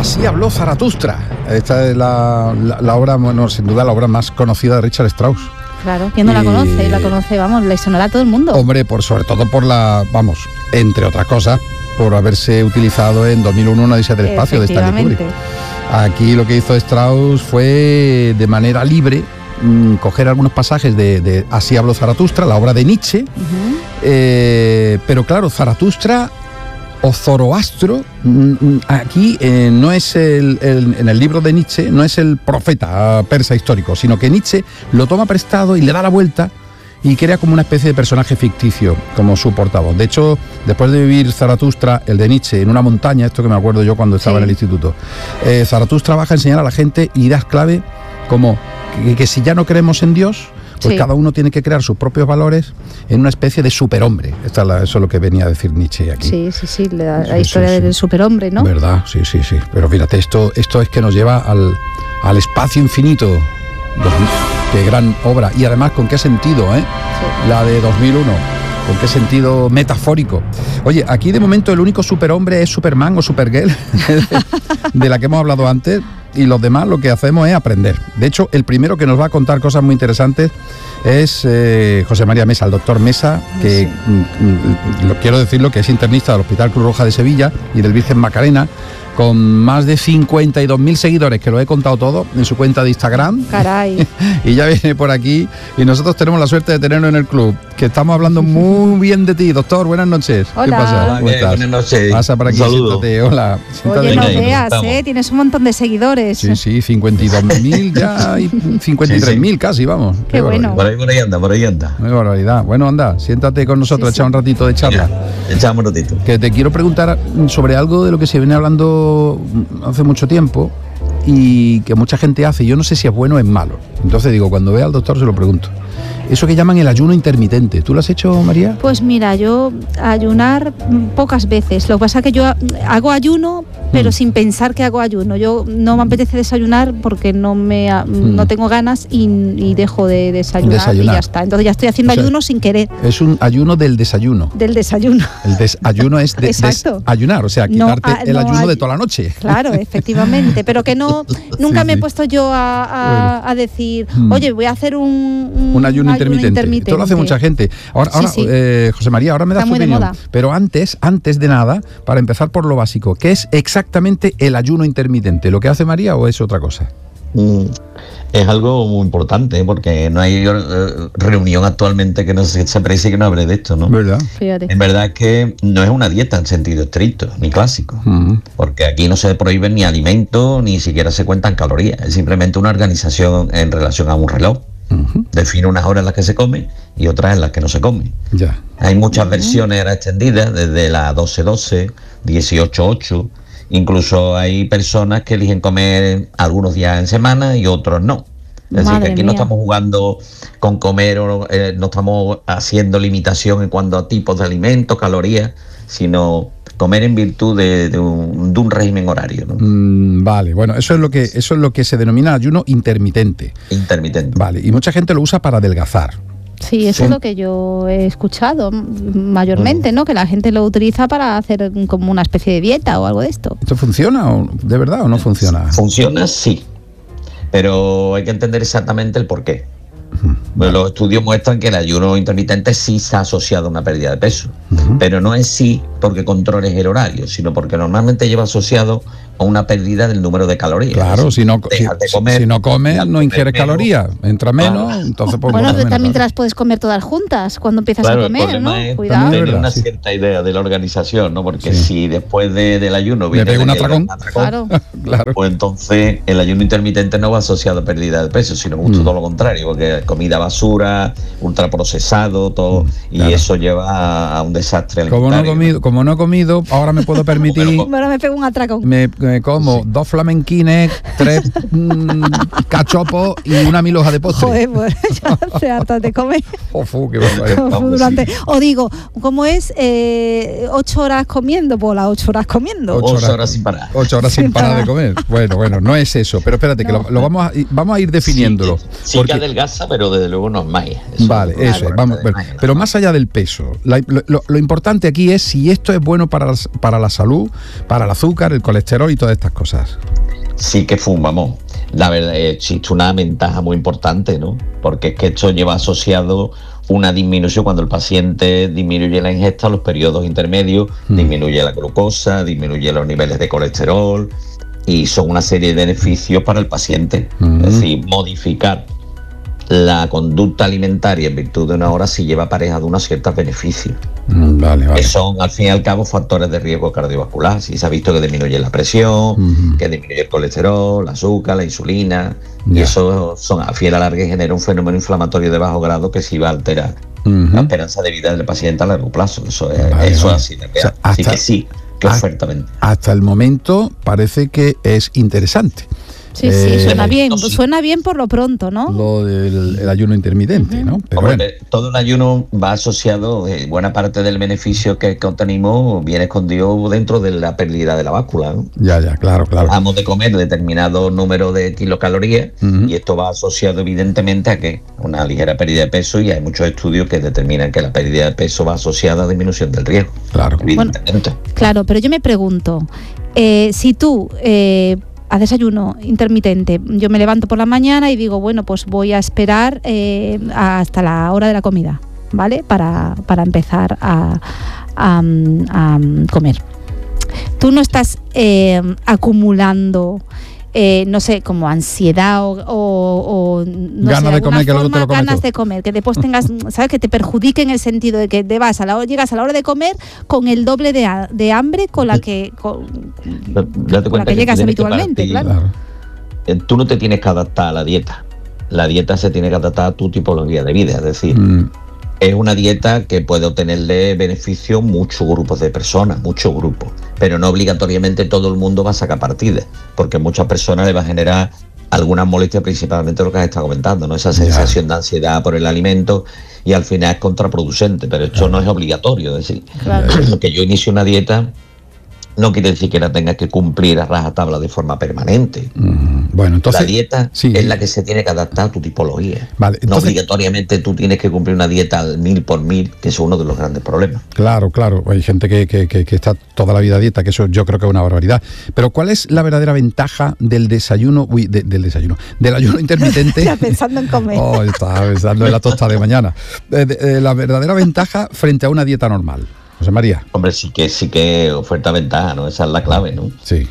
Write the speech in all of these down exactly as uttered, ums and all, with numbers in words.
Así habló Zaratustra. Esta es la, la, la obra, bueno, sin duda la obra más conocida de Richard Strauss. Claro, ¿quién no y, la conoce? La conoce, vamos, le sonará a todo el mundo. Hombre, por sobre todo por la, vamos, entre otras cosas, por haberse utilizado en dos mil uno Una odisea del espacio de Stanley Kubrick. Aquí lo que hizo Strauss fue de manera libre mmm, coger algunos pasajes de, de Así habló Zaratustra, la obra de Nietzsche, uh-huh. eh, pero claro, Zaratustra o Zoroastro, aquí eh, no es el, el, en el libro de Nietzsche, no es el profeta persa histórico, sino que Nietzsche lo toma prestado y le da la vuelta y crea como una especie de personaje ficticio, como su portavoz. De hecho, después de vivir Zaratustra, el de Nietzsche, en una montaña, esto que me acuerdo yo cuando estaba sí. en el instituto, eh, Zaratustra baja a enseñar a la gente ideas clave como que, que si ya no creemos en Dios, pues sí. cada uno tiene que crear sus propios valores en una especie de superhombre. Esta es la, eso es lo que venía a decir Nietzsche aquí. Sí, sí, sí, la, la sí, historia sí, sí. del superhombre, ¿no? ¿Verdad? Sí, sí, sí. Pero fíjate, esto, esto es que nos lleva al, al espacio infinito. Qué gran obra. Y además, ¿con qué sentido, eh? Sí. La de dos mil uno. ¿Con qué sentido metafórico? Oye, aquí de momento el único superhombre es Superman o Supergirl, de la que hemos hablado antes, y los demás lo que hacemos es aprender. De hecho, el primero que nos va a contar cosas muy interesantes es eh, José María Mesa, el doctor Mesa, que sí. mm, lo quiero decirlo, que es internista del Hospital Cruz Roja de Sevilla y del Virgen Macarena, con más de cincuenta y dos mil seguidores, que lo he contado todo en su cuenta de Instagram. Caray. Y ya viene por aquí, y nosotros tenemos la suerte de tenerlo en el club, que estamos hablando muy bien de ti. Doctor, buenas noches. Hola. ¿Qué pasa? Hola, ¿Cómo estás? Buenas noches. Pasa por aquí, siéntate. Hola. Siéntate. Oye, no veas, ¿eh? Tienes un montón de seguidores. Sí, sí, cincuenta y dos mil ya y cincuenta y tres mil sí, sí. casi, vamos. Qué, Qué bueno. Por ahí, por ahí anda, por ahí anda. Qué barbaridad. Bueno, anda, siéntate con nosotros, sí, echa sí. un ratito de charla. Ya, echamos un ratito. Que te quiero preguntar sobre algo de lo que se viene hablando hace mucho tiempo y que mucha gente hace. Yo no sé si es bueno o es malo. Entonces digo, cuando vea al doctor se lo pregunto. Eso que llaman el ayuno intermitente. ¿Tú lo has hecho, María? Pues mira, yo ayunar pocas veces. Lo que pasa es que yo hago ayuno, pero mm. sin pensar que hago ayuno. Yo no me apetece desayunar porque no me mm. no tengo ganas y, y dejo de desayunar, desayunar y ya está. Entonces ya estoy haciendo o sea, ayuno sin querer. Es un ayuno del desayuno. Del desayuno. El desayuno es de, desayunar, o sea, quitarte no, a, el ayuno no, de toda la noche. Claro, efectivamente. Pero que no, nunca sí, me sí. he puesto yo a, a, bueno. a decir, oye, voy a hacer un... Un, un ayuno intermitente. intermitente. Esto lo hace mucha gente. Ahora, ahora sí, sí. Eh, José María, ahora me das tu opinión. Pero antes, antes de nada, para empezar por lo básico, ¿qué es exactamente el ayuno intermitente? ¿Lo que hace María o es otra cosa? Mm, es algo muy importante, ¿eh? Porque no hay uh, reunión actualmente que no se, se precie que no hable de esto, ¿no? ¿Verdad? Fíjate. En verdad es que no es una dieta en sentido estricto, ni clásico, uh-huh. porque aquí no se prohíben ni alimentos, ni siquiera se cuentan calorías, es simplemente una organización en relación a un reloj. Uh-huh. Define unas horas en las que se come y otras en las que no se come. Ya. Hay muchas uh-huh. versiones extendidas, desde la doce doce, dieciocho ocho. Incluso hay personas que eligen comer algunos días en semana y otros no. Es Madre decir, que aquí mía. no estamos jugando con comer, o eh, no estamos haciendo limitación en cuanto a tipos de alimentos, calorías, sino comer en virtud de, de, un, de un régimen horario, ¿no? Mm, vale, bueno, eso es lo que eso es lo que se denomina ayuno intermitente. Intermitente. Vale, y mucha gente lo usa para adelgazar. Sí, eso sí. es lo que yo he escuchado mayormente, ¿no? Que la gente lo utiliza para hacer como una especie de dieta o algo de esto. ¿Esto funciona o, de verdad o no funciona? Funciona, sí, pero hay que entender exactamente el porqué. Bueno, los estudios muestran que el ayuno intermitente sí está asociado a una pérdida de peso, uh-huh. pero no es sí porque controles el horario, sino porque normalmente lleva asociado a una pérdida del número de calorías. Claro, si no, si, comer, si no comes, no ingieres calorías, entra menos, claro. entonces pues bueno, menos, también claro. te las puedes comer todas juntas cuando empiezas claro, a comer, ¿no? Es Cuidado. tener verdad, una sí. cierta idea de la organización, ¿no? Porque sí. si después de, del ayuno viene me pego un atracón, un atracón claro. claro. pues entonces el ayuno intermitente no va asociado a pérdida de peso, sino justo mm. todo lo contrario, porque comida basura, ultraprocesado, todo, mm, y claro. eso lleva a, a un desastre alimentario. Como no he comido, como no he comido, ahora me puedo permitir. Ahora me pego un atracón. Me, me como sí. dos flamenquines, tres mmm, cachopos y una mil hojas de postre. Joder, pues ya se harta de comer. Ofu, qué barbaridad. Durante, o digo, ¿cómo es eh, ocho horas comiendo? Pues las ocho horas comiendo. Ocho, ocho horas sin parar. Ocho horas sin, sin parar. parar de comer. Bueno, bueno, no es eso. Pero espérate, no. que lo, lo vamos, a, vamos a ir definiéndolo. Sí, sí porque... que adelgaza, pero desde luego no es más. Eso vale, eso es. Vamos, bueno, pero más allá del peso, la, lo, lo importante aquí es si esto esto es bueno para, para la salud, para el azúcar, el colesterol y todas estas cosas. Sí que fumamos. La verdad, existe una ventaja muy importante, ¿no? Porque es que esto lleva asociado una disminución cuando el paciente disminuye la ingesta, los periodos intermedios, mm. disminuye la glucosa, disminuye los niveles de colesterol y son una serie de beneficios para el paciente. Mm. Es decir, modificar la conducta alimentaria en virtud de una hora sí lleva aparejado unos ciertos beneficios. Mm, vale, vale. Que son, al fin y al cabo, factores de riesgo cardiovascular. Sí se ha visto que disminuye la presión, uh-huh. que disminuye el colesterol, el azúcar, la insulina. Ya. Y eso, son, a fin y a la larga, genera un fenómeno inflamatorio de bajo grado que sí va a alterar uh-huh. la esperanza de vida del paciente a largo plazo. Eso es, vale, eso vale. es así de real. O sea, así que sí, que ofertamente. Hasta el momento parece que es interesante. Sí, sí, eh, suena bien, sí. suena bien por lo pronto, ¿no? Lo del el ayuno intermitente, uh-huh. ¿no? Pero Hombre, bueno. Todo el ayuno va asociado, eh, buena parte del beneficio que, que obtenemos viene escondido dentro de la pérdida de la báscula, ¿no? Ya, ya, claro, claro. Dejamos de comer determinado número de kilocalorías uh-huh. y esto va asociado evidentemente a que una ligera pérdida de peso, y hay muchos estudios que determinan que la pérdida de peso va asociada a disminución del riesgo. Claro. Evidentemente. Bueno, claro, pero yo me pregunto, eh, si tú... Eh, a desayuno intermitente, yo me levanto por la mañana y digo, bueno, pues voy a esperar eh, hasta la hora de la comida, ¿vale? Para, para empezar a, a, a comer. Tú no estás eh, acumulando, eh, no sé, como ansiedad o, o, o no ganas sé, de comer, que luego te lo comes ganas todo. de comer, que después tengas, ¿sabes? Que te perjudique en el sentido de que te vas a la hora, llegas a la hora de comer con el doble de, a, de hambre con la que, con, con la que, que llegas habitualmente, ti, claro. claro. Tú no te tienes que adaptar a la dieta. La dieta se tiene que adaptar a tu tipología de vida, es decir, mm. es una dieta que puede obtenerle beneficio a muchos grupos de personas, muchos grupos, pero no obligatoriamente todo el mundo va a sacar partida, porque a muchas personas le va a generar algunas molestias, principalmente lo que has estado comentando, ¿no? Esa sensación ya. de ansiedad por el alimento, y al final es contraproducente, pero esto claro. no es obligatorio. Es decir, claro. que yo inicie una dieta no quiere decir que la tengas que cumplir a rajatabla de forma permanente. Mm, bueno, entonces la dieta sí. es la que se tiene que adaptar a tu tipología. Vale, entonces, no obligatoriamente tú tienes que cumplir una dieta al mil por mil, que es uno de los grandes problemas. Claro, claro. Hay gente que, que, que, que está toda la vida a dieta, que eso yo creo que es una barbaridad. Pero ¿cuál es la verdadera ventaja del desayuno, uy, de, del desayuno, del ayuno intermitente? Estaba pensando en comer. Oh, estaba pensando en la tostada de mañana. Eh, de, eh, la verdadera ventaja frente a una dieta normal. José María. Hombre, sí que sí que oferta ventaja, ¿no? Esa es la clave, ¿no? Sí.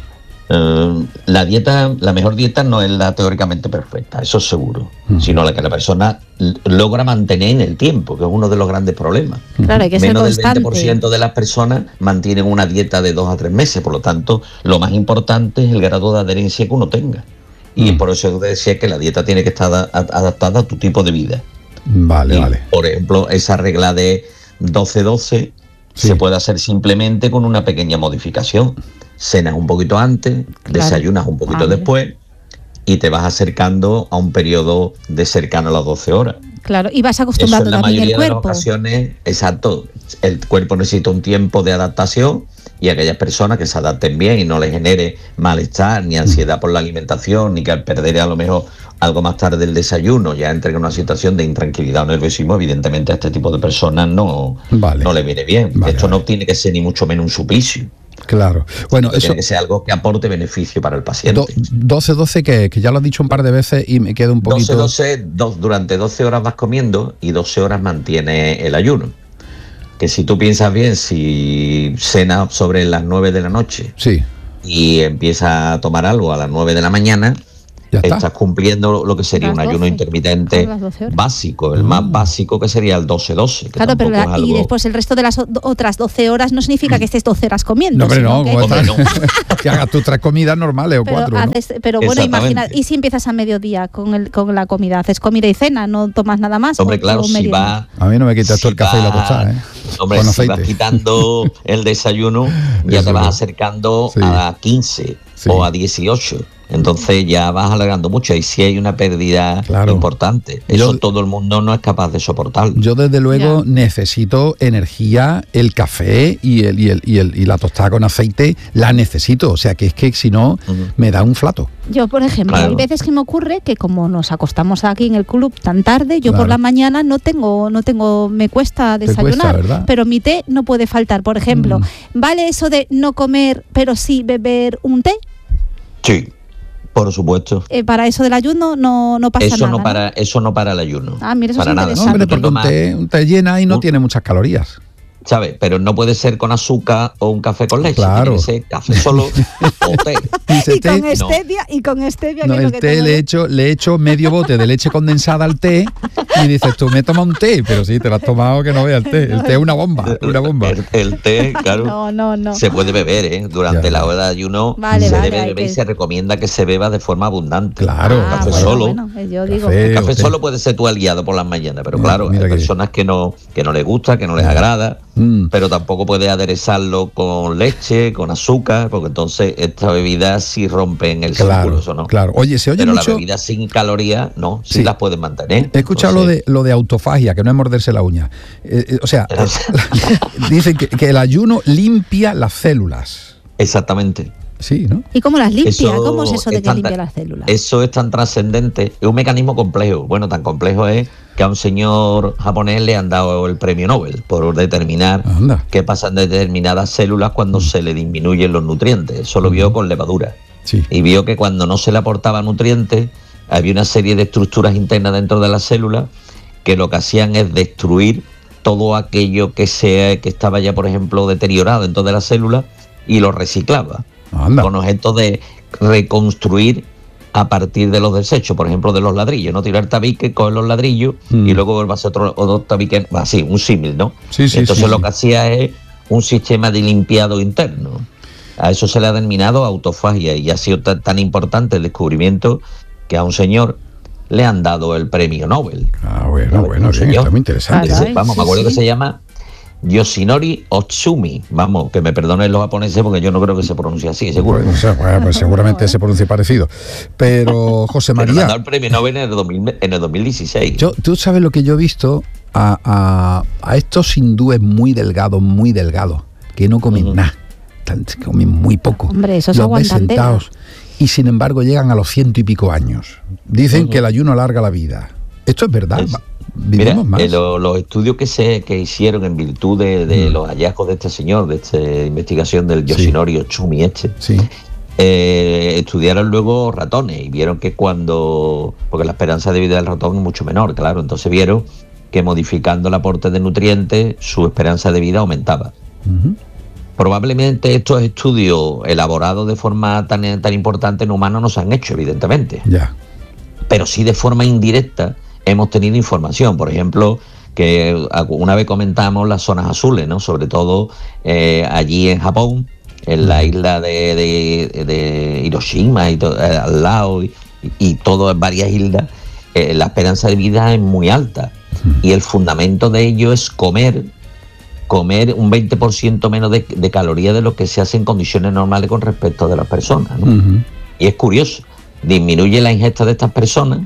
Uh, la dieta, la mejor dieta no es la teóricamente perfecta, eso es seguro, uh-huh. sino la que la persona l- logra mantener en el tiempo, que es uno de los grandes problemas. Claro, hay que ser Menos constante. del veinte por ciento de las personas mantienen una dieta de dos a tres meses, por lo tanto, lo más importante es el grado de adherencia que uno tenga. Y uh-huh. por eso decía que la dieta tiene que estar a- adaptada a tu tipo de vida. Vale, y, vale. Por ejemplo, esa regla de doce doce sí. se puede hacer simplemente con una pequeña modificación. Cenas un poquito antes, claro. desayunas un poquito vale. después y te vas acercando a un periodo de cercano a las doce horas. Claro, y vas acostumbrando también el cuerpo. En la mayoría de las ocasiones, exacto, el cuerpo necesita un tiempo de adaptación, y aquellas personas que se adapten bien y no les genere malestar ni ansiedad por la alimentación, ni que al perder a lo mejor algo más tarde el desayuno ya entre en una situación de intranquilidad o nerviosismo, evidentemente a este tipo de personas no, vale. no le viene bien. Vale, Esto vale. no tiene que ser ni mucho menos un suplicio. Claro. Bueno, eso tiene que ser algo que aporte beneficio para el paciente. doce doce, que, que ya lo has dicho un par de veces y me queda un poquito... doce doce, do, durante doce horas vas comiendo y doce horas mantiene el ayuno. Que si tú piensas bien, si cenas sobre las nueve de la noche sí. y empiezas a tomar algo a las nueve de la mañana, estás cumpliendo lo que sería un ayuno intermitente básico, el uh. más básico, que sería el doce doce. Claro, pero la, algo... y después el resto de las o- otras doce horas no significa que estés doce horas comiendo. No, hombre, no, que, hombre, no. que hagas tus tres comidas normales o pero cuatro. Haces, ¿no? Pero bueno, imagina, ¿y si empiezas a mediodía con, el, con la comida? ¿Haces comida y cena? ¿No tomas nada más? Hombre, o, claro, o si va... A mí no me quitas si todo el café va, y la tostada, ¿eh? Hombre, con si aceite. vas quitando el desayuno, ya Eso te vas acercando sí. a quince sí. o a dieciocho. Entonces ya vas alargando mucho y sí hay una pérdida claro. importante. Eso yo, todo el mundo no es capaz de soportarlo. Yo desde luego ya. necesito energía, el café y el, y el y el y la tostada con aceite la necesito. o sea que es que si no uh-huh. me da un flato. Yo, por ejemplo, claro. hay veces que me ocurre que como nos acostamos aquí en el club tan tarde, yo claro. por la mañana no tengo, no tengo, me cuesta desayunar, cuesta, pero mi té no puede faltar. Por ejemplo, mm. ¿vale eso de no comer, pero sí beber un té? Sí. Por supuesto. Eh, para eso del ayuno no, no pasa eso nada. No para, ¿no? Eso no para el ayuno. Ah, mira, eso para es nada. No, hombre, porque un té, un té llena y no un, tiene muchas calorías. ¿Sabes? Pero no puede ser con azúcar o un café con leche. Claro. Tiene que ser café solo o té. Y con stevia, no. y con stevia. No, que el que té le he, hecho, le he hecho medio bote de leche condensada al té y dices, tú me tomas un té, pero sí, te lo has tomado que no veas el té. El té es una bomba, una bomba. El, el té, claro, no, no, no. se puede beber, ¿eh? Durante ya. la hora de ayuno vale, se vale, debe beber que... y se recomienda que se beba de forma abundante. Claro. El café bueno, solo. Bueno, yo digo. Café, el café solo puede ser tu aliado por las mañanas, pero mira, claro, mira hay que personas que no, que no les gusta, que no les agrada, mm. pero tampoco puede aderezarlo con leche, con azúcar, porque entonces esta bebida sí rompe en el claro, círculo, ¿eso no? Claro, oye, se oye pero mucho... la bebida sin calorías, no, sí, sí las pueden mantener. He escuchado entonces... lo, de, lo de autofagia, que no es morderse la uña. Eh, eh, o sea, dicen que, que el ayuno limpia las células. Exactamente. Sí, ¿no? ¿Y cómo las limpia? Eso ¿Cómo es eso de que tan, limpia las células? Eso es tan trascendente, es un mecanismo complejo. Bueno, tan complejo es que a un señor japonés le han dado el premio Nobel por determinar Anda. qué pasa en determinadas células cuando mm. se le disminuyen los nutrientes. Eso lo vio con levadura. Sí. Y vio que cuando no se le aportaba nutrientes, había una serie de estructuras internas dentro de las células que lo que hacían es destruir todo aquello que, sea, que estaba ya, por ejemplo, deteriorado dentro de las células y lo reciclaba. Anda. Con objeto de reconstruir a partir de los desechos, por ejemplo, de los ladrillos, no tirar tabique, coger los ladrillos mm. y luego vuelve a hacer otro, otro tabique, así, un símil, ¿no? Sí, sí, Entonces sí, lo sí. que hacía es un sistema de limpiado interno. A eso se le ha denominado autofagia y ha sido tan, tan importante el descubrimiento que a un señor le han dado el premio Nobel. Ah, bueno, bueno, bien, está muy interesante. Caray, Vamos, sí, me acuerdo sí. que se llama Yoshinori Otsumi. Vamos, que me perdonen los japoneses porque yo no creo que se pronuncie así, seguro. Bueno, o sea, bueno, pues seguramente se pronuncia parecido. Pero, José María... Pero le han dado el premio Nobel en el, dos mil, en el dos mil dieciséis. Yo, tú sabes lo que yo he visto a, a, a estos hindúes muy delgados, muy delgados, que no comen uh-huh. nada, comen muy poco. Hombre, esos los aguantan ven sentados y sin embargo llegan a los ciento y pico años. Dicen uh-huh. que el ayuno alarga la vida. ¿Esto es verdad? Es, Mira, más? Eh, lo, los estudios que se que hicieron en virtud de, de mm. los hallazgos de este señor, de esta investigación del Yoshinori sí. Otsumi este, sí. eh, estudiaron luego ratones y vieron que cuando, porque la esperanza de vida del ratón es mucho menor, claro, entonces vieron que modificando el aporte de nutrientes su esperanza de vida aumentaba. Uh-huh. Probablemente estos estudios elaborados de forma tan, tan importante en humanos no se han hecho, evidentemente. Yeah. Pero sí de forma indirecta hemos tenido información. Por ejemplo, que una vez comentamos las zonas azules, ¿no? Sobre todo eh, allí en Japón, en la isla de, de, de Hiroshima y to, eh, al lado, y, y todo en varias islas, eh, la esperanza de vida es muy alta. Y el fundamento de ello es comer comer un veinte por ciento menos de, de calorías de lo que se hace en condiciones normales con respecto de las personas, ¿no? Uh-huh. Y es curioso, disminuye la ingesta de estas personas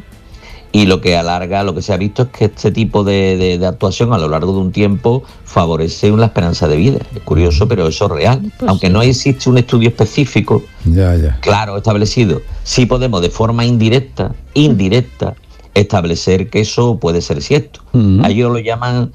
y lo que alarga, lo que se ha visto es que este tipo de, de, de actuación a lo largo de un tiempo favorece la esperanza de vida. Es curioso, pero eso es real. Pues aunque sí. no existe un estudio específico, ya, ya. claro, establecido, sí podemos de forma indirecta, indirecta, establecer que eso puede ser cierto. Uh-huh. A ellos lo llaman,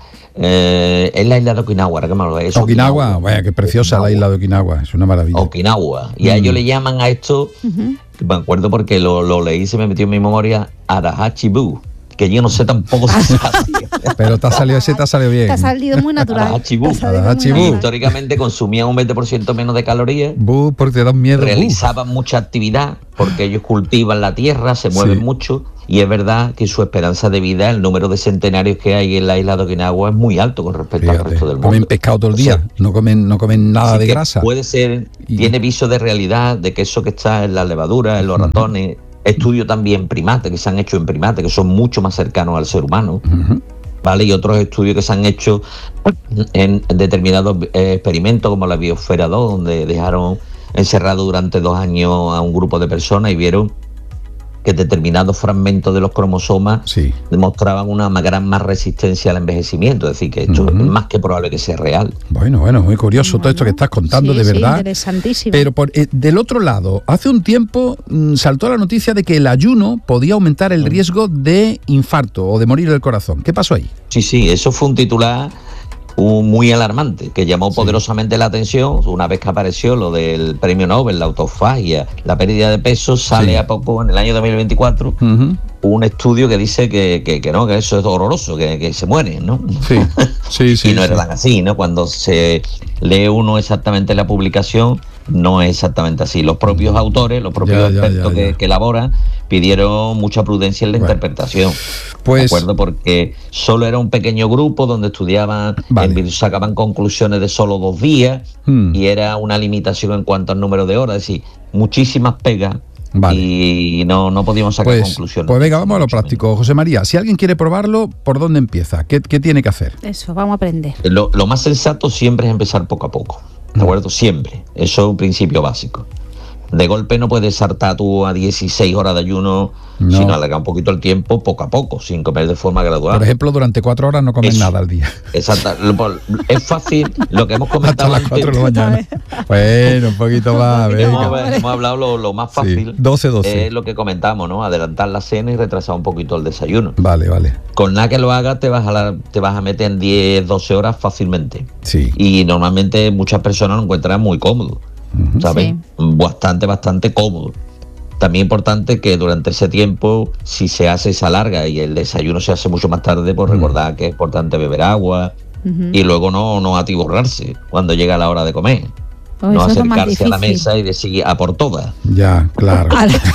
eh, es la isla de Okinawa, ¿qué me lo es? Okinawa, Okinawa. Vaya, qué preciosa Okinawa. La isla de Okinawa, es una maravilla. Okinawa, y uh-huh. a ellos le llaman a esto, uh-huh. me acuerdo porque lo, lo leí, se me metió en mi memoria, Arahachibu, que yo no sé tampoco si se hace. Pero te ha salido, ese te ha salido bien. Te ha salido muy natural. Arahachibu. Arahachibu. Históricamente consumían un veinte por ciento menos de calorías. Bu, porque te dan miedo. Realizaban Bu. mucha actividad, porque ellos cultivan la tierra, se mueven sí. mucho. Y es verdad que su esperanza de vida, el número de centenarios que hay en la isla de Okinawa es muy alto con respecto Fíjate, al resto del mundo. Comen pescado todo el día, o sea, no comen no comen nada de grasa. Puede ser, y... tiene viso de realidad de que eso que está en la levadura, en los uh-huh. ratones, estudios también primates que se han hecho en primates, que son mucho más cercanos al ser humano, uh-huh. ¿vale? Y otros estudios que se han hecho en, en determinados eh, experimentos, como la Biosfera dos, donde dejaron encerrado durante dos años a un grupo de personas y vieron que determinados fragmentos de los cromosomas sí. demostraban una gran más resistencia al envejecimiento, es decir, que esto uh-huh. es más que probable que sea real. Bueno, bueno, muy curioso bueno, todo esto que estás contando, sí, de verdad. Sí, interesantísimo. Pero por, eh, del otro lado, hace un tiempo mmm, saltó la noticia de que el ayuno podía aumentar el riesgo de infarto o de morir del corazón. ¿Qué pasó ahí? Sí, sí, eso fue un titular un muy alarmante, que llamó sí. poderosamente la atención una vez que apareció lo del premio Nobel, la autofagia, la pérdida de peso. Sale sí. a poco, en el año dos mil veinticuatro, uh-huh. un estudio que dice que, que, que no, que eso es horroroso, que, que se mueren, ¿no? Sí, sí, sí. Y no sí. era tan así, ¿no? Cuando se lee uno exactamente la publicación, no es exactamente así. Los propios autores, los propios ya, expertos ya, ya, ya. Que, que elaboran, pidieron mucha prudencia en la bueno, interpretación. Pues, ¿de acuerdo? Porque solo era un pequeño grupo donde estudiaban, vale. en, sacaban conclusiones de solo dos días hmm. y era una limitación en cuanto al número de horas, es decir, muchísimas pegas. Vale. Y no, no podíamos sacar pues, conclusiones. Pues venga, vamos a lo práctico. José María, si alguien quiere probarlo, ¿por dónde empieza? ¿Qué, qué tiene que hacer? Eso, vamos a aprender. Lo, lo más sensato siempre es empezar poco a poco. ¿De acuerdo? Siempre. Eso es un principio básico. De golpe no puedes saltar tú a dieciséis horas de ayuno, no. sino alargar un poquito el tiempo poco a poco, sin comer de forma gradual. Por ejemplo, durante cuatro horas no comes Eso. nada al día. Exacto. Es fácil lo que hemos comentado. Hasta las cuatro de la mañana. Bueno, un poquito más. hemos, hemos hablado lo, lo más fácil. Sí. doce, doce. Es lo que comentamos, ¿no? Adelantar la cena y retrasar un poquito el desayuno. Vale, vale. Con nada que lo hagas te vas a, la, te vas a meter en diez, doce horas fácilmente. Sí. Y normalmente muchas personas lo encuentran muy cómodo. Uh-huh. ¿Sabes? Sí. Bastante, bastante cómodo. También importante que durante ese tiempo, si se hace esa larga y el desayuno se hace mucho más tarde, pues uh-huh. recordar que es importante beber agua uh-huh. y luego no, no atiborrarse cuando llega la hora de comer. Oh, no acercarse a la mesa y decir a por todas. Ya, claro.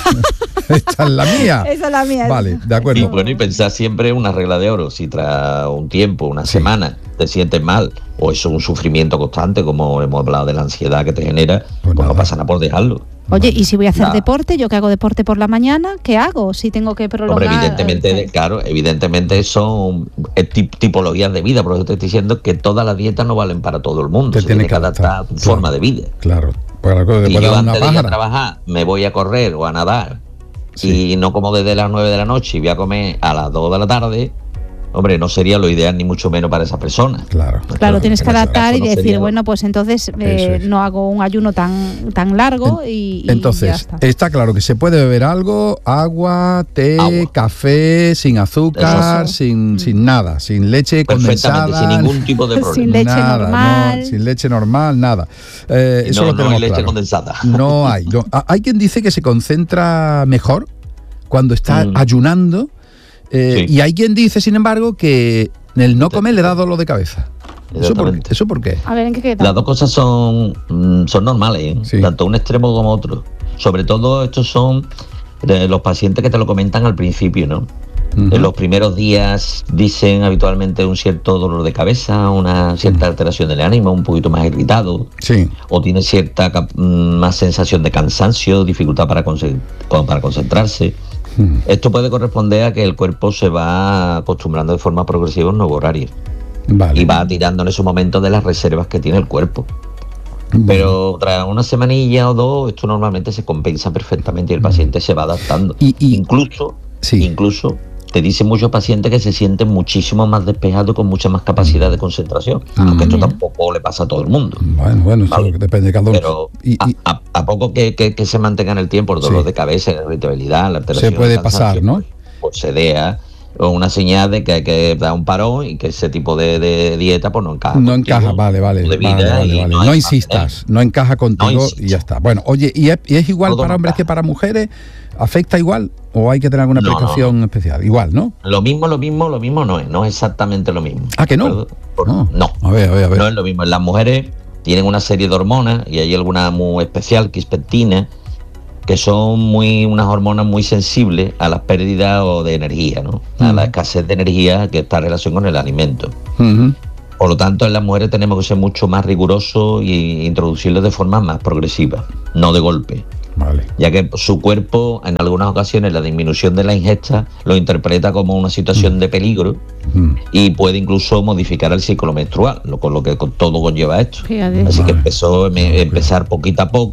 Esta es la mía. Esa es la mía. Vale, de acuerdo. Y bueno, y pensar siempre una regla de oro. Si tras un tiempo, una sí. semana, te sientes mal o es un sufrimiento constante, como hemos hablado de la ansiedad que te genera, pues, pues no pasa nada por dejarlo. Oye, ¿y si voy a hacer nada. deporte? Yo que hago deporte por la mañana, ¿qué hago? Si tengo que prolongar... Hombre, evidentemente, el... claro, evidentemente son tipologías de vida, por eso te estoy diciendo que todas las dietas no valen para todo el mundo, te se tiene que adaptar a tu claro, forma de vida. Claro. Y yo antes de ir a trabajar me voy a correr o a nadar sí. y no como desde las nueve de la noche y voy a comer a las dos de la tarde, hombre, no sería lo ideal ni mucho menos para esa persona. Claro, claro, claro tienes que adaptar y no decir, sería... bueno, pues entonces eh, es. no hago un ayuno tan tan largo en, y, y entonces, ya está. Está claro que se puede beber algo, agua, té, agua. café, sin azúcar, Eso. sin mm. sin nada, sin leche condensada. Sin ningún tipo de problema. Sin leche nada, normal. No, sin leche normal, nada. Eh, eso no, lo tenemos no hay leche claro. condensada. No hay. No. Hay quien dice que se concentra mejor cuando está mm. ayunando. Eh, sí. Y hay quien dice, sin embargo, que el no comer le da dolor de cabeza. ¿Eso por, ¿Eso por qué? A ver, ¿en qué queda? Las dos cosas son, son normales, ¿eh? Sí. Tanto un extremo como otro. Sobre todo estos son de los pacientes que te lo comentan al principio, ¿no? Uh-huh. En los primeros días dicen habitualmente un cierto dolor de cabeza, una cierta uh-huh. alteración del ánimo, un poquito más irritado, sí. o tiene cierta más sensación de cansancio, dificultad para, conce- para concentrarse. Uh-huh. Esto puede corresponder a que el cuerpo se va acostumbrando de forma progresiva a un nuevo horario. Vale. Y va tirando en esos momentos de las reservas que tiene el cuerpo. Vale. Pero tras una semanilla o dos, esto normalmente se compensa perfectamente y el paciente se va adaptando. Y, y, incluso, sí. incluso te dicen muchos pacientes que se sienten muchísimo más despejados, con mucha más capacidad de concentración, ah, aunque esto tampoco le pasa a todo el mundo. Bueno, bueno, eso ¿vale? depende de cada uno. Pero y, y, a, a, a poco que, que, que se mantenga en el tiempo el dolor sí. de cabeza, la irritabilidad, la alteración, se puede pasar, ¿no? Pues se dea una señal de que hay que dar un parón y que ese tipo de, de dieta pues no encaja. No encaja, vale, vale. Vale, vale, vale. No, no insistas, no encaja contigo no y ya está. Bueno, oye, ¿y es, y es igual Todo para hombres que para mujeres? ¿Afecta igual o hay que tener alguna no, precaución no. especial? Igual, ¿no? Lo mismo, lo mismo, lo mismo no es, no es exactamente lo mismo. ¿Ah, que no? Por, no. no. A ver, a ver, a ver. No es lo mismo. Las mujeres tienen una serie de hormonas y hay alguna muy especial, quispectina, que son muy unas hormonas muy sensibles a las pérdidas o de energía, ¿no? Uh-huh. A la escasez de energía que está en relación con el alimento. Uh-huh. Por lo tanto, en las mujeres tenemos que ser mucho más rigurosos y introducirlos de forma más progresiva, no de golpe. Vale. Ya que su cuerpo, en algunas ocasiones, la disminución de la ingesta lo interpreta como una situación uh-huh. de peligro uh-huh. y puede incluso modificar el ciclo menstrual, lo, con lo que con todo conlleva esto. Fíjate. Así vale. que empezó, me, empezar poquito a poco,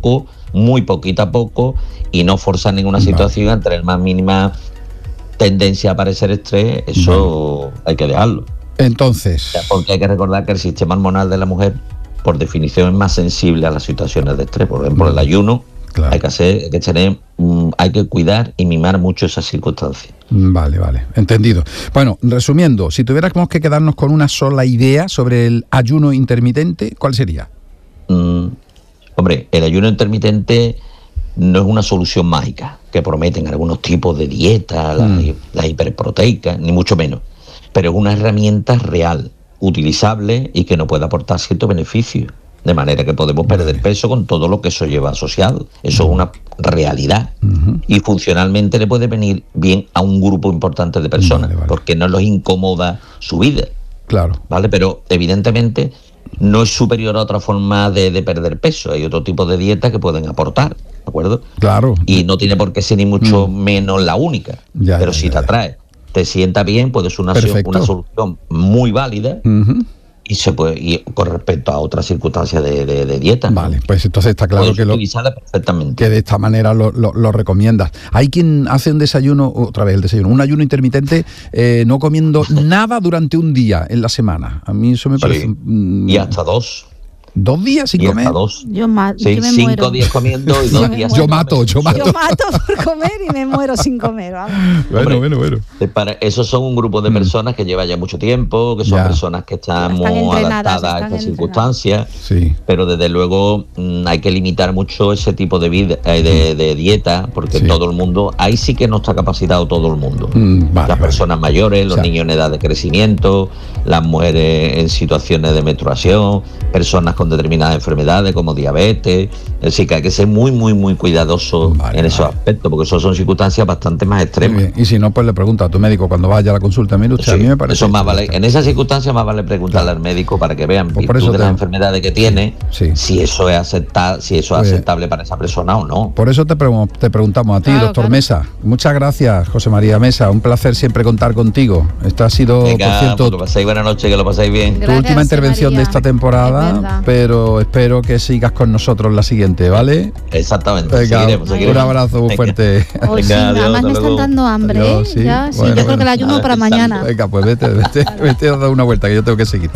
muy poquito a poco y no forzar ninguna vale. situación a tener más mínima tendencia a padecer estrés, eso vale. hay que dejarlo. Entonces... O sea, porque hay que recordar que el sistema hormonal de la mujer, por definición, es más sensible a las situaciones de estrés. Por ejemplo, el ayuno, claro. hay que hacer, hay que tener, um, hay que cuidar y mimar mucho esas circunstancias. Vale, vale, entendido. Bueno, resumiendo, si tuviéramos que quedarnos con una sola idea sobre el ayuno intermitente, ¿cuál sería? Mm, hombre, el ayuno intermitente no es una solución mágica que prometen algunos tipos de dieta, mm. las la hiperproteicas, ni mucho menos. Pero es una herramienta real, utilizable y que nos puede aportar ciertos beneficios. De manera que podemos perder peso con todo lo que eso lleva asociado. Eso es una realidad. Uh-huh. Y funcionalmente le puede venir bien a un grupo importante de personas, vale, vale. porque no los incomoda su vida. Claro. ¿Vale? Pero evidentemente no es superior a otra forma de, de perder peso. Hay otro tipo de dietas que pueden aportar, ¿de acuerdo? Claro. Y no tiene por qué ser ni mucho mm. menos la única. Ya, pero ya, si ya, te atrae, te sienta bien, puede ser una, una solución muy válida. Uh-huh. Y se puede y con respecto a otras circunstancias de, de, de dieta. Vale, pues entonces está claro que lo perfectamente. que de esta manera lo, lo, lo recomiendas. Hay quien hace un desayuno, otra vez el desayuno, un ayuno intermitente, eh, no comiendo nada durante un día en la semana. A mí eso me parece. Sí. Mm, y hasta dos. ¿Dos días sin y comer? Hasta dos. Yo, ma- sí, yo me cinco muero. días comiendo y dos días yo sin mato, comer. yo mato, yo mato por comer y me muero sin comer. Vamos. Bueno, Hombre, bueno, bueno. Para, esos son un grupo de personas mm. que lleva ya mucho tiempo, que son ya. personas que están, están muy adaptadas a estas circunstancias, sí. pero desde luego mmm, hay que limitar mucho ese tipo de vida, eh, de, de dieta, porque sí. todo el mundo, ahí sí que no está capacitado todo el mundo. Mm, vale, las personas vale. mayores, los o sea, niños en edad de crecimiento, las mujeres en situaciones de menstruación, personas con determinadas enfermedades como diabetes, es decir, que hay que ser muy, muy, muy cuidadoso vale, en esos vale. aspectos, porque eso son circunstancias bastante más extremas. Y si no, pues le pregunta a tu médico cuando vaya a la consulta. Mire usted, sí, a mí me parece eso más vale, en esas circunstancias más vale preguntarle claro. al médico para que vean, pues virtud de las enfermedades que tiene, sí. si eso es acepta, si eso pues, es aceptable para esa persona o no. Por eso te, pre- te preguntamos a ti, claro, doctor claro. Mesa. Muchas gracias, José María Mesa. Un placer siempre contar contigo. Esta ha sido, Venga, por cierto, pues paséis buena noche, que lo paséis bien. Tu Gracias, última intervención María. de esta temporada, pero espero que sigas con nosotros la siguiente, ¿vale? Exactamente. Venga, seguiremos, seguiremos. Un abrazo muy fuerte. Oh, sí, Venga, adiós, además me están dando hambre, adiós, sí. ya, sí, bueno, yo bueno. creo que el ayuno para mañana. Venga, pues vete, vete, vete a dar una vuelta, que yo tengo que seguir.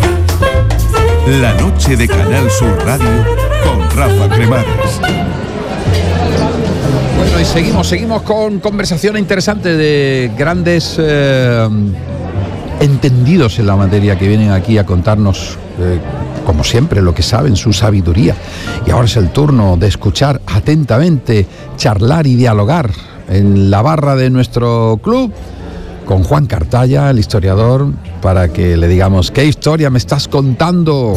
La noche de Canal Sur Radio con Rafa Cremades. Bueno, y seguimos, seguimos con conversaciones interesantes de grandes eh, entendidos en la materia que vienen aquí a contarnos, eh, como siempre, lo que saben, su sabiduría. Y ahora es el turno de escuchar atentamente, charlar y dialogar en la barra de nuestro club con Juan Cartaya, el historiador, para que le digamos ¿qué historia me estás contando?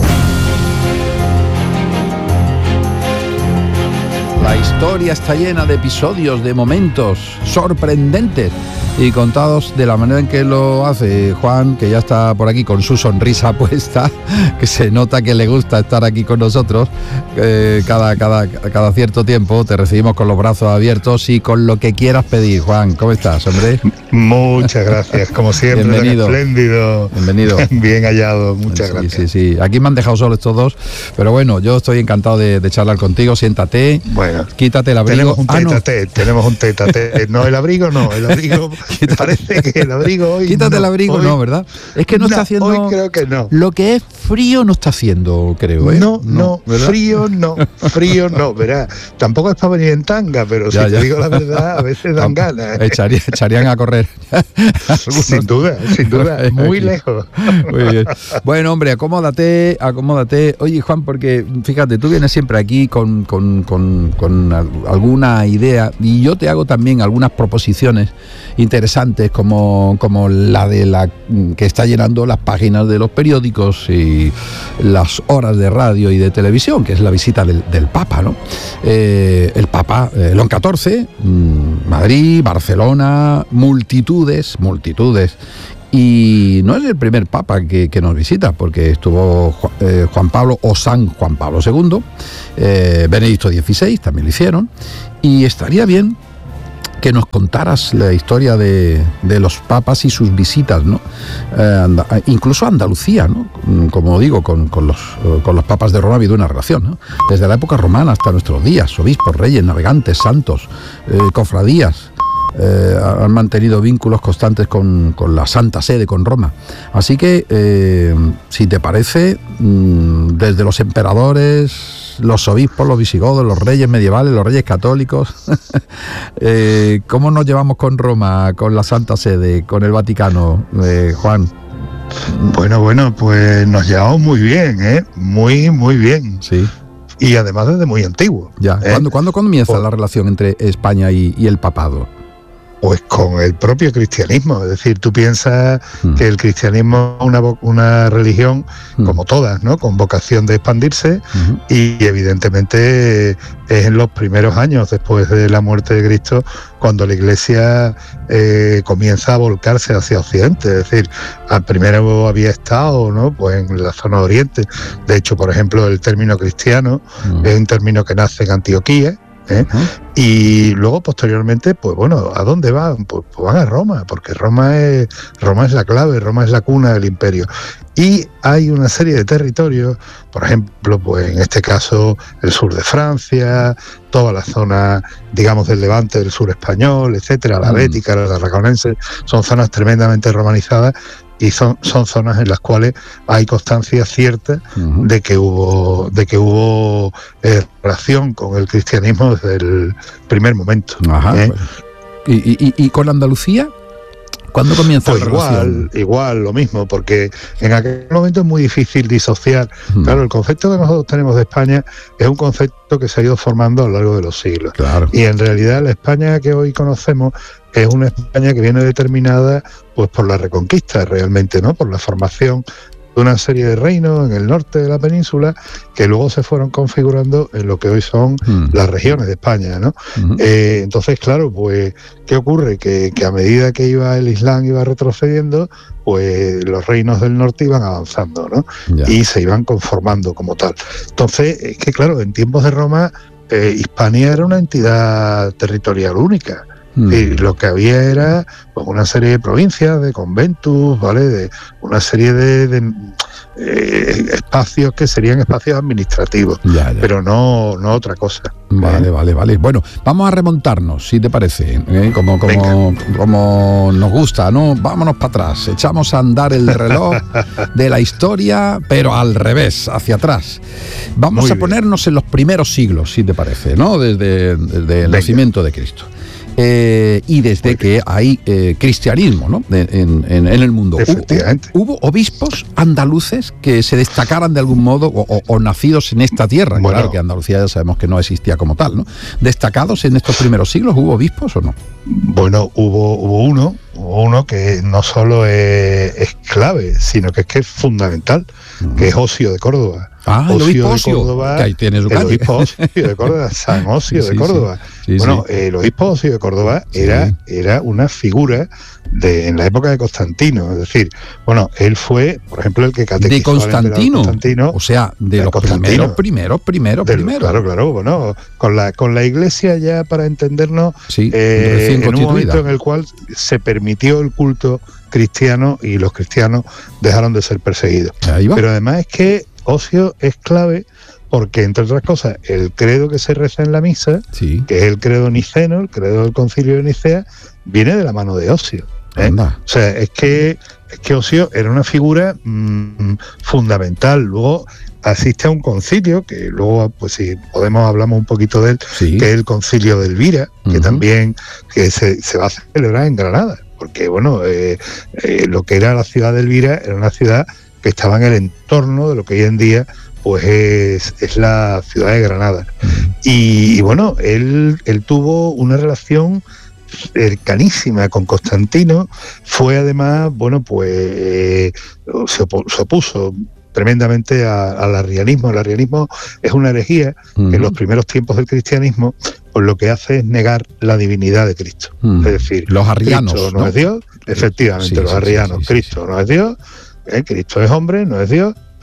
La historia está llena de episodios, de momentos sorprendentes y contados de la manera en que lo hace Juan, que ya está por aquí con su sonrisa puesta, que se nota que le gusta estar aquí con nosotros eh, cada, cada, cada cierto tiempo. Te recibimos con los brazos abiertos y con lo que quieras pedir. Juan, ¿cómo estás, hombre? Muchas gracias, como siempre. Bienvenido. Espléndido. Bienvenido. Bien hallado, muchas sí, gracias. Sí, sí, aquí me han dejado solo estos dos, pero bueno, yo estoy encantado de, de charlar contigo. Siéntate, bueno, quítate el abrigo. Tenemos un tete a tete, tenemos un tete a tete. No, el abrigo no, el abrigo parece que el abrigo hoy Quítate no, el abrigo hoy, no, ¿verdad? Es que no, no está haciendo... Hoy creo que no. Lo que es frío no está haciendo, creo, ¿eh? No, no, no frío no, frío no, verá. Tampoco es para venir en tanga, pero ya, si ya. te digo la verdad, a veces dan ganas. ¿eh? Echarían, echarían a correr. Sin duda, sin duda, muy lejos. Muy bien. Bueno, hombre, acomódate, acomódate. Oye, Juan, porque fíjate, tú vienes siempre aquí con, con, con, con alguna idea y yo te hago también algunas proposiciones interesantes como, como la de la que está llenando las páginas de los periódicos y las horas de radio y de televisión, que es la visita del, del Papa, ¿no? Eh, el Papa, eh, León catorce, mmm, Madrid, Barcelona, multitudes, multitudes. Y no es el primer Papa que, que nos visita, porque estuvo eh, Juan Pablo o San Juan Pablo segundo, eh, Benedicto dieciséis también lo hicieron, y estaría bien que nos contaras la historia de, de los papas y sus visitas, ¿no? Eh, anda, incluso a Andalucía, ¿no? Como digo, con, con, los, con los papas de Roma ha habido una relación, ¿no? Desde la época romana hasta nuestros días, obispos, reyes, navegantes, santos, eh, cofradías. Eh, han mantenido vínculos constantes con, con la Santa Sede, con Roma. Así que, eh, si te parece, mmm, desde los emperadores, los obispos, los visigodos, los reyes medievales, los reyes católicos, eh, ¿cómo nos llevamos con Roma, con la Santa Sede, con el Vaticano, eh, Juan? Bueno, bueno, pues nos llevamos muy bien, ¿eh? Muy, muy bien. Sí. Y además desde muy antiguo. Ya. ¿eh? ¿Cuándo, ¿cuándo comienza pues, la relación entre España y, y el papado? Pues con el propio cristianismo, es decir, tú piensas mm. que el cristianismo es una, una religión mm. como todas, ¿no? Con vocación de expandirse mm. y evidentemente es en los primeros años después de la muerte de Cristo cuando la Iglesia eh, comienza a volcarse hacia Occidente, es decir, al primero había estado, ¿no? Pues en la zona de Oriente. De hecho, por ejemplo, el término cristiano mm. es un término que nace en Antioquía. ¿Eh? Uh-huh. Y luego posteriormente, pues bueno, ¿a dónde van? Pues, pues van a Roma, porque Roma es Roma es la clave, Roma es la cuna del imperio. Y hay una serie de territorios, por ejemplo, pues en este caso el sur de Francia, toda la zona, digamos, del Levante, del sur español, etcétera, la Bética, la Tarraconense, son zonas tremendamente romanizadas. Y son, son zonas en las cuales hay constancia cierta uh-huh. de que hubo de que hubo eh, relación con el cristianismo desde el primer momento. Ajá, ¿eh? Pues. ¿Y, y, ¿Y con Andalucía? ¿Cuándo comienza pues la igual, relación? Igual, lo mismo, porque en aquel momento es muy difícil disociar. Uh-huh. Claro, el concepto que nosotros tenemos de España es un concepto que se ha ido formando a lo largo de los siglos. Claro. Y en realidad la España que hoy conocemos es una España que viene determinada pues por la reconquista realmente, ¿no? Por la formación de una serie de reinos en el norte de la península que luego se fueron configurando en lo que hoy son mm. las regiones de España, ¿no? Mm-hmm. Eh, entonces, claro, pues, ¿qué ocurre? Que, que a medida que iba el Islam iba retrocediendo, pues los reinos del norte iban avanzando, ¿no? Ya. Y se iban conformando como tal. Entonces, es que claro, en tiempos de Roma, eh, Hispania era una entidad territorial única. Mm. Y lo que había era pues, una serie de provincias, de conventus, ¿vale? De una serie de, de eh, espacios que serían espacios administrativos, ya, ya. pero no, no otra cosa. Vale, ¿eh? vale, vale. Bueno, vamos a remontarnos, si te parece, ¿eh? como, como, como nos gusta, ¿no? Vámonos para atrás, echamos a andar el reloj de la historia, pero al revés, hacia atrás. Vamos Muy a bien. ponernos en los primeros siglos, si te parece, ¿no? Desde, desde el Venga. nacimiento de Cristo. Eh, y desde que hay eh, cristianismo, ¿no? en, en, en el mundo. Efectivamente. ¿Hubo, ¿Hubo obispos andaluces que se destacaran de algún modo o, o, o nacidos en esta tierra? Bueno, claro que Andalucía ya sabemos que no existía como tal, ¿no? ¿Destacados en estos primeros siglos? ¿Hubo obispos o no? Bueno, hubo, hubo uno, hubo uno que no solo es, es clave, sino que es que es fundamental, uh-huh. que es Osio de Córdoba. Ah, Osio el obispo Osio, de Córdoba, que ahí tiene su calle. El obispo Osio de Córdoba, San Osio sí, de Córdoba. Sí, sí, bueno, sí. el obispo Osio de Córdoba sí. era, era una figura de en la época de Constantino, es decir, bueno, él fue, por ejemplo, el que catequizó de Constantino, al Constantino, o sea, de, de los primeros, primeros, primeros, de, primeros. Claro, claro, bueno, con la con la Iglesia ya para entendernos, sí, eh, en un momento en el cual se permitió el culto cristiano y los cristianos dejaron de ser perseguidos. Pero además es que Osio es clave porque, entre otras cosas, el credo que se reza en la misa, sí. que es el credo niceno, el credo del Concilio de Nicea, viene de la mano de Osio. ¿eh? O sea, es que, es que Osio era una figura mmm, fundamental. Luego asiste a un concilio, que luego, pues si podemos, hablamos un poquito de él, sí. que es el Concilio de Elvira, que uh-huh. también que se, se va a celebrar en Granada. Porque, bueno, eh, eh, lo que era la ciudad de Elvira era una ciudad que estaba en el entorno de lo que hoy en día pues es, es la ciudad de Granada. Y, y bueno, él, él tuvo una relación cercanísima con Constantino, fue además, bueno, pues eh, se, opu- se opuso tremendamente a, al arrianismo. El arrianismo es una herejía uh-huh. que en los primeros tiempos del cristianismo pues lo que hace es negar la divinidad de Cristo. Uh-huh. Es decir, los arrianos, Cristo no, ¿no? es Dios, efectivamente, sí, los sí, arrianos, sí, sí, Cristo sí, sí. no es Dios, ¿eh? Cristo es hombre, no es Dios,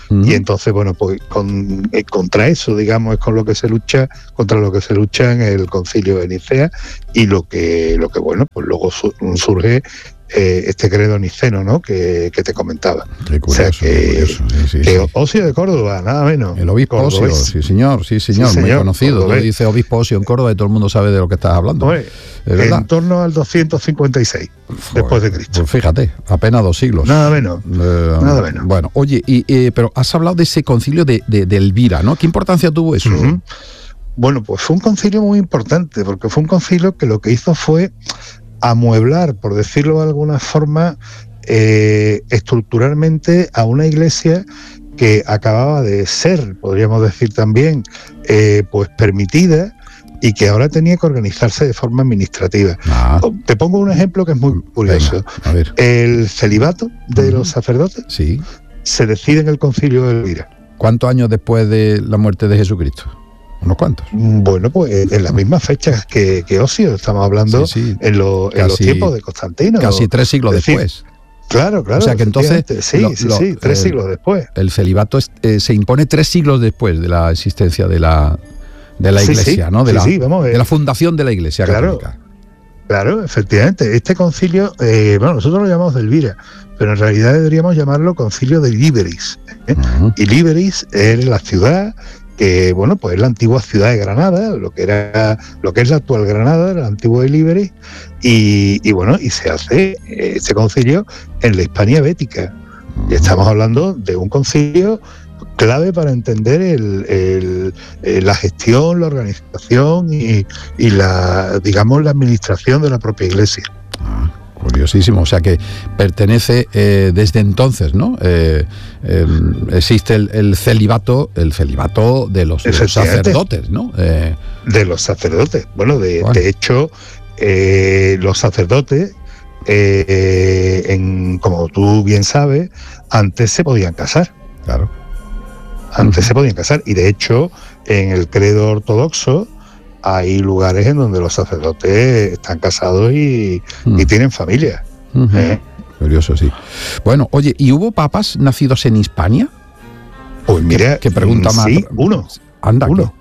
Uh-huh. Y entonces, bueno, pues con, eh, contra eso, digamos, es con lo que se lucha, contra lo que se lucha en el Concilio de Nicea, y lo que, lo que bueno, pues luego su, surge eh, este credo niceno, ¿no? Que, que te comentaba. Qué curioso, o sea, que, curioso, sí, sí, que sí. Osio de Córdoba, nada menos. El obispo Osio, sí señor, sí señor, sí, muy señor, conocido. Tú dices obispo Osio en Córdoba y todo el mundo sabe de lo que estás hablando. Oye, en torno al doscientos cincuenta y seis Joder, después de Cristo. Pues fíjate, apenas dos siglos. Nada menos. Eh, nada menos. Bueno, oye, y, eh, pero has hablado de ese concilio de, de, de Elvira, ¿no? ¿Qué importancia tuvo eso? Uh-huh. Bueno, pues fue un concilio muy importante, porque fue un concilio que lo que hizo fue amueblar, por decirlo de alguna forma, eh, estructuralmente a una iglesia que acababa de ser, podríamos decir también, eh, pues permitida, y que ahora tenía que organizarse de forma administrativa. Ah. Te pongo un ejemplo que es muy curioso. Venga, a ver. El celibato de uh-huh. los sacerdotes sí. se decide en el Concilio de Elvira. ¿Cuántos años después de la muerte de Jesucristo? ¿Unos cuantos? Bueno, pues en las mismas fechas que, que Osio, estamos hablando sí, sí. En, lo, casi, en los tiempos de Constantino. Casi tres siglos es decir, después. Claro, claro. O sea que entonces... Sí, lo, sí, lo, sí, tres el, siglos después. El celibato es, eh, se impone tres siglos después de la existencia de la, de la iglesia, sí, sí, ¿no? De, sí, la, sí, vamos, de la fundación de la iglesia claro, católica. Claro, efectivamente. Este concilio, eh, bueno, nosotros lo llamamos de Elvira, pero en realidad deberíamos llamarlo Concilio de Liberis. ¿eh? Uh-huh. Y Liberis es la ciudad que, bueno, pues es la antigua ciudad de Granada, lo que era, lo que es la actual Granada, la antigua de Liberis, y, y bueno, y se hace este concilio en la Hispania Bética. Y estamos hablando de un concilio clave para entender el, el, el, la gestión, la organización y, y la, digamos, la administración de la propia iglesia. Ah, curiosísimo, o sea que pertenece eh, desde entonces, ¿no? Eh, eh, existe el, el celibato, el celibato de los, de los sacerdotes, ¿no? Eh, de los sacerdotes. Bueno, de, bueno. de hecho, eh, los sacerdotes, eh, en, como tú bien sabes, antes se podían casar. Claro. Antes uh-huh. se podían casar, y de hecho en el credo ortodoxo hay lugares en donde los sacerdotes están casados y, uh-huh. y tienen familia. Uh-huh. ¿eh? Curioso, sí. Bueno, oye, ¿y hubo papas nacidos en Hispania? Pues mira, ¿Qué, qué pregunta más? Sí, uno. Anda, uno.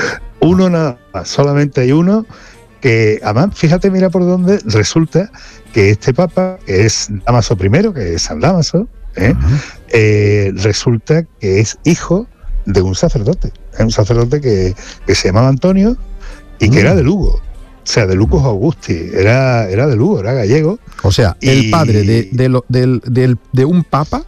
uno nada más, solamente hay uno, que además, fíjate, mira por dónde resulta que este papa, que es Dámaso primero, que es San Dámaso, ¿eh? Uh-huh. Eh, resulta que es hijo de un sacerdote, es un sacerdote que, que se llamaba Antonio y uh-huh. que era de Lugo, o sea, de Lucus Augusti, era, era de Lugo, era gallego. O sea, y, el padre de, de, lo, de, de, de un papa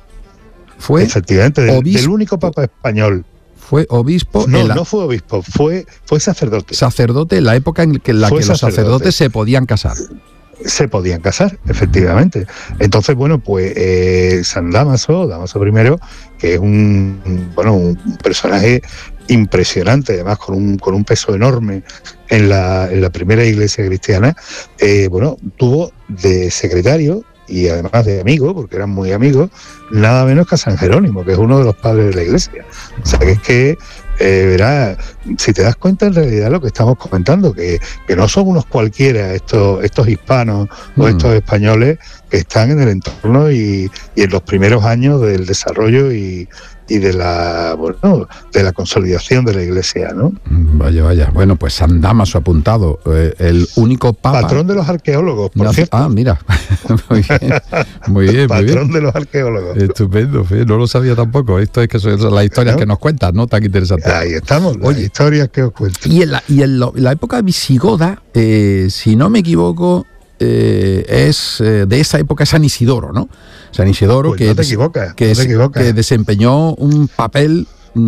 fue efectivamente del, del único papa español. Fue obispo. No, la, no fue obispo, fue, fue sacerdote. Sacerdote en la época en que, la que los sacerdotes se podían casar. Se podían casar, efectivamente. Entonces, bueno, pues eh, San Dámaso, Dámaso primero, que es un, bueno, un personaje impresionante, además con un, con un peso enorme en la, en la primera iglesia cristiana, eh, bueno, tuvo de secretario y además de amigo, porque eran muy amigos, nada menos que a San Jerónimo, que es uno de los padres de la iglesia. O sea, que es que Eh, verás, si te das cuenta en realidad lo que estamos comentando, que, que no son unos cualquiera estos, estos hispanos mm. o estos españoles que están en el entorno y, y en los primeros años del desarrollo y, y de la bueno de la consolidación de la iglesia, ¿no? Vaya, vaya. Bueno, pues San Dámaso apuntado, eh, el único papa. Patrón de los arqueólogos, por no, cierto. Ah, mira. Muy bien. Muy bien, muy Patrón bien. de los arqueólogos. Estupendo, no lo sabía tampoco. Esto es que son las historias, ¿no?, que nos cuentas, ¿no? Tan interesantes. Ahí estamos, las Oye, historias que os cuento. Y en la, y en, lo, en la época visigoda, eh, si no me equivoco, eh, es eh, de esa época San Isidoro, ¿no? San Isidoro, pues que, no te equivocas, que, no es, te equivocas. que desempeñó un papel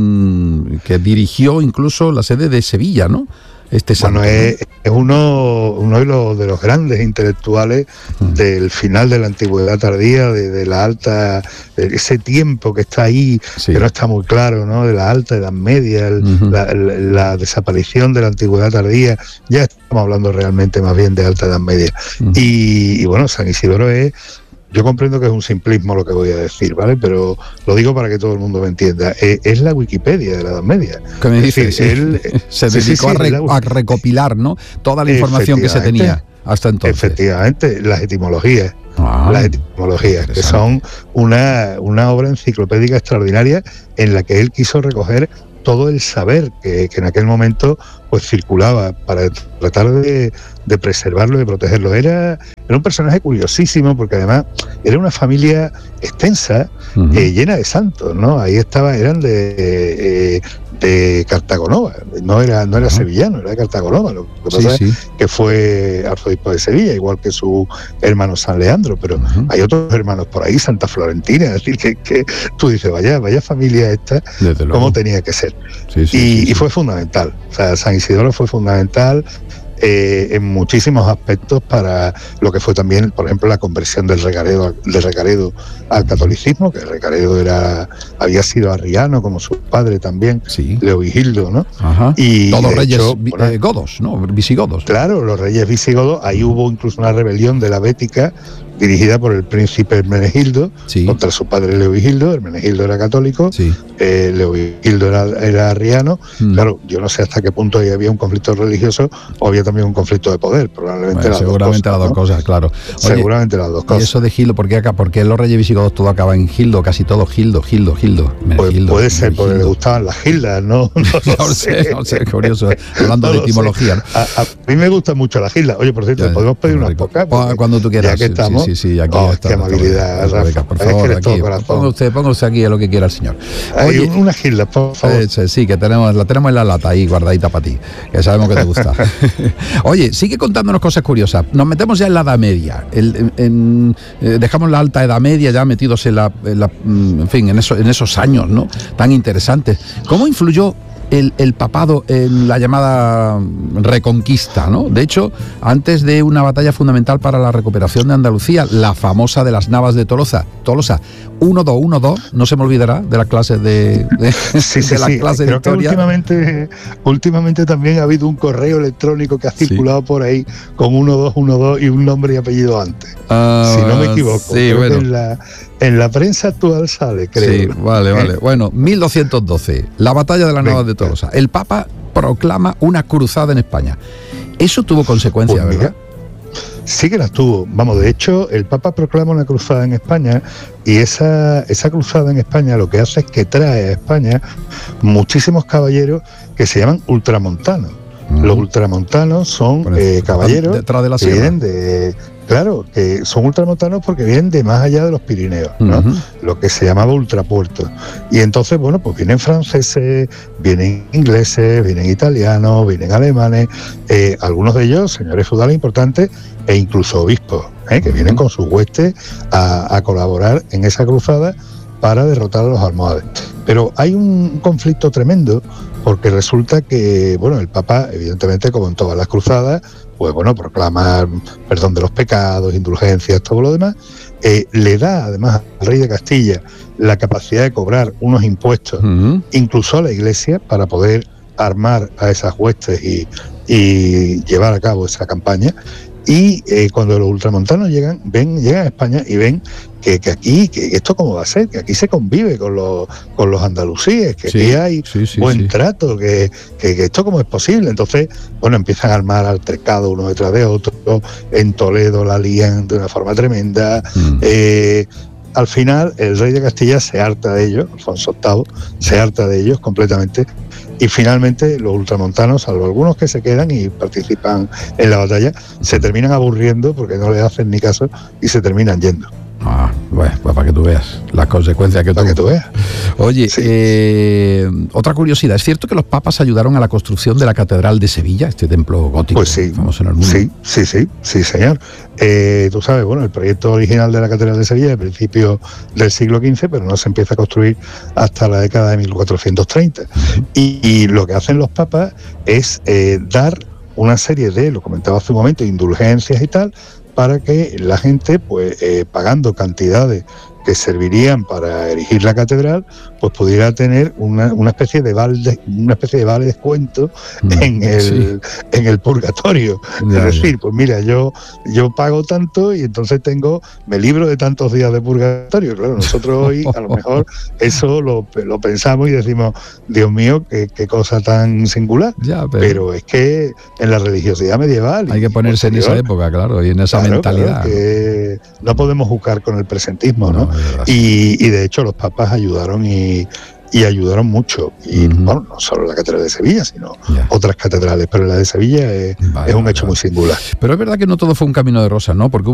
mmm, que dirigió incluso la sede de Sevilla, ¿no? Este santo, bueno, es, es uno, uno de, los, de los grandes intelectuales uh-huh. del final de la antigüedad tardía, de, de la alta, de ese tiempo que está ahí, sí. que no está muy claro, ¿no? De la alta edad media, el, uh-huh. la, la, la desaparición de la antigüedad tardía. Ya estamos hablando realmente más bien de alta edad media. Uh-huh. Y, y bueno, San Isidoro es... Yo comprendo que es un simplismo lo que voy a decir, ¿vale? Pero lo digo para que todo el mundo me entienda. Es, es la Wikipedia de la Edad Media. ¿Qué me dices? Sí. Él se dedicó sí, sí, sí, a, re, a recopilar, ¿no?, toda la información que se tenía hasta entonces. Efectivamente, las etimologías. ah, las etimologías, que son una, una obra enciclopédica extraordinaria en la que él quiso recoger todo el saber que, que en aquel momento pues circulaba para tratar de, de preservarlo, de protegerlo. Era, era un personaje curiosísimo porque además era una familia extensa, uh-huh. eh, llena de santos, ¿no? Ahí estaba, eran de, eh, de Cartagonova, no era, no era uh-huh. sevillano, era de Cartagonova. Lo que pasa sí, sí. es que fue arzobispo de Sevilla, igual que su hermano San Leandro, pero uh-huh. hay otros hermanos por ahí, Santa Florentina, es decir, que, que tú dices, vaya, vaya familia esta, cómo tenía que ser. Sí, sí, y, sí, sí. y fue fundamental, o sea, San Isidoro fue fundamental eh, en muchísimos aspectos para lo que fue también, por ejemplo, la conversión del Recaredo, del Recaredo al catolicismo, que el Recaredo era, había sido arriano, como su padre también, sí. Leovigildo, ¿no? Ajá. Y todos los reyes hecho, bueno, eh, godos, ¿no? Visigodos. Claro, los reyes visigodos, ahí hubo incluso una rebelión de la Bética, dirigida por el príncipe Hermenegildo, sí. contra su padre Leovigildo. Hermenegildo era católico, sí. eh, Leovigildo era, era arriano. Mm. Claro, yo no sé hasta qué punto ahí había un conflicto religioso o había también un conflicto de poder, probablemente bueno, las seguramente dos cosas, las dos ¿no? cosas, claro. Oye, seguramente las dos cosas. Y eso de Gildo, ¿por qué acá? Porque los reyes visigodos todo acaba en Gildo, casi todo Gildo, Gildo, Gildo. Pues Gildo puede ser, porque le gustaban las gildas, ¿no? No, no sé, no sé, curioso, hablando no de etimología. ¿No? A, a mí me gustan mucho las gildas. Oye, por cierto, ya, podemos pedir unas pocas. Cuando tú quieras. Ya que estamos. Sí, sí, sí, aquí oh, está. Qué amabilidad, Rafa. Por favor, es que aquí, ponga usted, ponga usted aquí a lo que quiera el señor. Oye, Hay una gilda, por favor. Eh, sí, que tenemos, la tenemos en la lata ahí guardadita para ti, que sabemos que te gusta. Oye, sigue contándonos cosas curiosas. Nos metemos ya en la Edad Media. El, en, en, eh, dejamos la Alta Edad Media ya metidos en la, en, la, en fin, en, eso, en esos años, ¿no? Tan interesantes. ¿Cómo influyó El, el papado en la llamada Reconquista, ¿no? De hecho, antes de una batalla fundamental para la recuperación de Andalucía, la famosa de las Navas de Tolosa, Tolosa, uno dos uno dos, no se me olvidará de las clases de, de, sí, sí, de la sí. clase de Creo historia. Que últimamente, últimamente también ha habido un correo electrónico que ha circulado sí. por ahí con uno dos uno dos y un nombre y apellido antes. Uh, si no me equivoco. Sí, creo bueno. que en la, en la prensa actual sale, creo. Sí, vale, vale. ¿Eh? Bueno, mil doscientos doce, la batalla de las Navas de Tolosa. El Papa proclama una cruzada en España. Eso tuvo consecuencias, pues ¿verdad? Sí que las tuvo. Vamos, de hecho, el Papa proclama una cruzada en España y esa, esa cruzada en España lo que hace es que trae a España muchísimos caballeros que se llaman ultramontanos. Uh-huh. Los ultramontanos son bueno, eh, caballeros detrás de la que vienen de... Claro, que son ultramontanos porque vienen de más allá de los Pirineos, ¿no? Uh-huh. Lo que se llamaba ultrapuerto. Y entonces, bueno, pues vienen franceses, vienen ingleses, vienen italianos, vienen alemanes, eh, algunos de ellos señores feudales importantes e incluso obispos, ¿eh? que uh-huh. vienen con sus huestes a, a colaborar en esa cruzada para derrotar a los almohades. Pero hay un conflicto tremendo porque resulta que, bueno, el Papa, evidentemente, como en todas las cruzadas, pues bueno, proclamar perdón de los pecados, indulgencias, todo lo demás, eh, le da además al rey de Castilla la capacidad de cobrar unos impuestos, uh-huh. incluso a la Iglesia, para poder armar a esas huestes y, y llevar a cabo esa campaña. Y eh, cuando los ultramontanos llegan, ven, llegan a España y ven que, que aquí, que esto cómo va a ser, que aquí se convive con los, con los andalusíes, que sí, aquí hay sí, sí, buen sí. trato, que, que, que esto cómo es posible. Entonces, bueno, empiezan a armar altercados uno detrás de otro, en Toledo la lían de una forma tremenda. Mm. Eh, al final, el rey de Castilla se harta de ellos, Alfonso octavo, se harta de ellos completamente. Y finalmente los ultramontanos, salvo algunos que se quedan y participan en la batalla, se terminan aburriendo porque no le hacen ni caso y se terminan yendo. Ah, bueno, pues para que tú veas las consecuencias que para que tú veas. Oye, sí. eh, otra curiosidad, ¿es cierto que los papas ayudaron a la construcción de la Catedral de Sevilla, este templo gótico pues sí, famoso en el mundo? Sí, sí, sí, sí, señor. Eh, tú sabes, bueno, el proyecto original de la Catedral de Sevilla es de principios del siglo quince, pero no se empieza a construir hasta la década de mil cuatrocientos treinta. Uh-huh. Y, y lo que hacen los papas es eh, dar una serie de, lo comentaba hace un momento, indulgencias y tal, para que la gente, pues eh, pagando cantidades que servirían para erigir la catedral, pues pudiera tener una, una especie de vale, una especie de vale descuento mm, en el sí. en el purgatorio. Ya, es decir, ya. pues mira, yo yo pago tanto y entonces tengo, me libro de tantos días de purgatorio. Claro, nosotros hoy a lo mejor eso lo, lo pensamos y decimos, Dios mío, qué, qué cosa tan singular. Ya, pero, pero es que en la religiosidad medieval hay que ponerse en esa época, claro, y en esa claro, mentalidad. Claro, que no podemos jugar con el presentismo, ¿no? no y, y de hecho los papas ayudaron y, y ayudaron mucho. Y uh-huh. bueno, no solo la catedral de Sevilla, sino yeah. otras catedrales, pero la de Sevilla es, vale, es un vale, hecho vale. muy singular. Pero es verdad que no todo fue un camino de rosas, ¿no? Porque